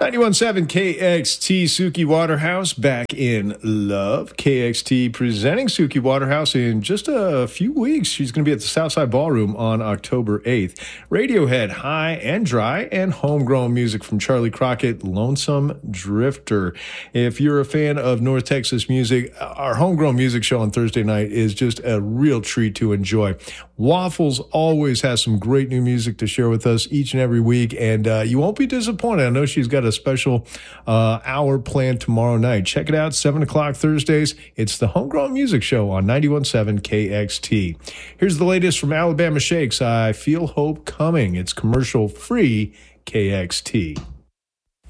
91.7 KXT, Suki Waterhouse back in love. KXT presenting Suki Waterhouse in just a few weeks. She's going to be at the Southside Ballroom on October 8th. Radiohead, High and Dry, and homegrown music from Charlie Crockett, Lonesome Drifter. If you're a fan of North Texas music, our homegrown music show on Thursday night is just a real treat to enjoy. Waffles always has some great new music to share with us each and every week, and you won't be disappointed. I know she's got a special hour planned tomorrow night. Check it out, 7 o'clock Thursdays. It's the Homegrown Music Show on 91.7 KXT. Here's the latest from Alabama Shakes. I Feel Hope Coming. It's commercial-free KXT.